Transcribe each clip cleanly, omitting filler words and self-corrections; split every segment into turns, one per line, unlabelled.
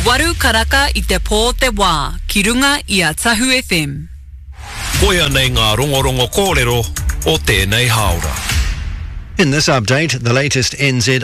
Waru karaka I te pō te wā, ki runga I a Tahu FM.
Koia nei ngā rongorongo kōrero o tēnei haora.
In this update, the latest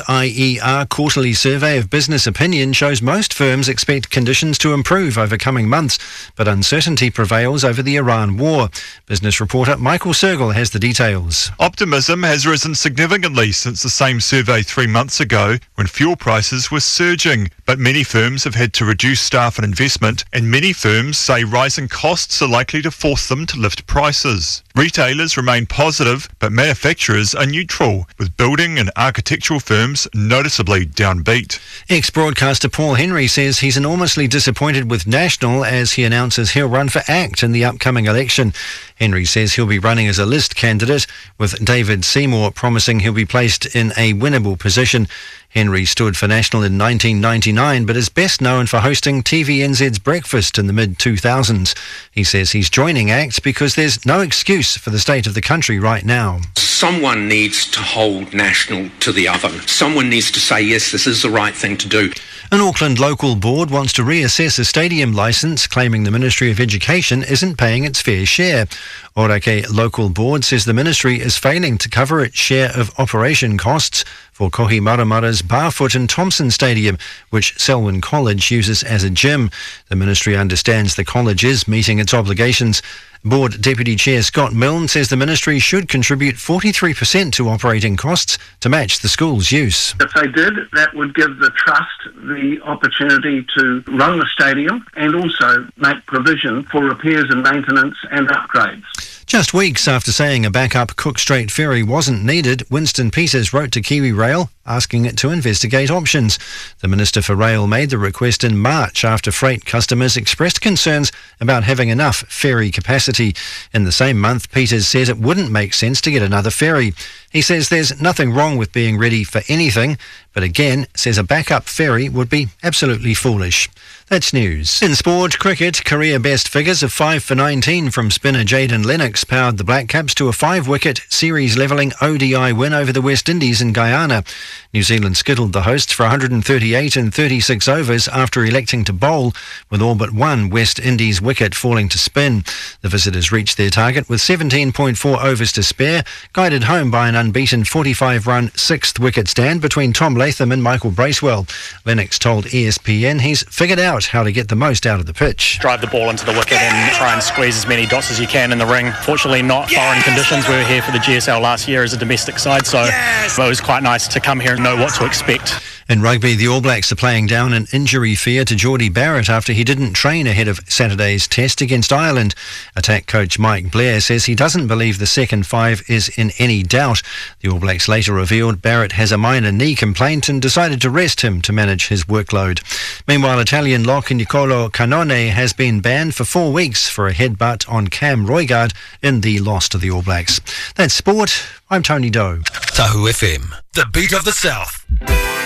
NZIER quarterly survey of business opinion shows most firms expect conditions to improve over coming months, but uncertainty prevails over the Iran war. Business reporter Michael Sergel has the details.
Optimism has risen significantly since the same survey 3 months ago when fuel prices were surging, but many firms have had to reduce staff and investment, and many firms say rising costs are likely to force them to lift prices. Retailers remain positive, but manufacturers are neutral, with building and architectural firms noticeably downbeat.
Ex-broadcaster Paul Henry says he's enormously disappointed with National as he announces he'll run for ACT in the upcoming election. Henry says he'll be running as a list candidate, with David Seymour promising he'll be placed in a winnable position. Henry stood for National in 1999, but is best known for hosting TVNZ's Breakfast in the mid-2000s. He says he's joining ACT because there's no excuse for the state of the country right now.
Someone needs to hold National to the oven. Someone needs to say, yes, this is the right thing to do.
An Auckland local board wants to reassess a stadium licence, claiming the Ministry of Education isn't paying its fair share. Orake local board says the ministry is failing to cover its share of operation costs for Kohi Maramara's Barfoot and Thompson Stadium, which Selwyn College uses as a gym. The ministry understands the college is meeting its obligations. Board Deputy Chair Scott Milne says the ministry should contribute 43% to operating costs to match the school's use.
If they did, that would give the trust the opportunity to run the stadium and also make provision for repairs and maintenance and upgrades.
Just weeks after saying a backup Cook Strait ferry wasn't needed, Winston Peters wrote to KiwiRail asking it to investigate options. The Minister for Rail made the request in March after freight customers expressed concerns about having enough ferry capacity. In the same month, Peters said it wouldn't make sense to get another ferry. He says there's nothing wrong with being ready for anything, but again says a backup ferry would be absolutely foolish. That's news. In sport, cricket, career best figures of 5 for 19 from spinner Jayden Lennox powered the Black Caps to a 5-wicket series-levelling ODI win over the West Indies in Guyana. New Zealand skittled the hosts for 138 in 36 overs after electing to bowl, with all but one West Indies wicket falling to spin. The visitors reached their target with 17.4 overs to spare, guided home by an unbeaten 45-run 6th wicket stand between Tom Latham and Michael Bracewell. Lennox told ESPN he's figured out how to get the most out of the pitch.
Drive the ball into the wicket and try and squeeze as many dots as you can in the ring. Fortunately, not foreign conditions. We were here for the GSL last year as a domestic side, so it was quite nice to come here and know what to expect.
In rugby, the All Blacks are playing down an injury fear to Geordie Barrett after he didn't train ahead of Saturday's test against Ireland. Attack coach Mike Blair says he doesn't believe the second 5 is in any doubt. The All Blacks later revealed Barrett has a minor knee complaint and decided to rest him to manage his workload. Meanwhile, Italian lock Nicolo Cannone has been banned for 4 weeks for a headbutt on Cam Roigard in the loss to the All Blacks. That's sport. I'm Tony Doe.
Tahu FM, the beat of the South.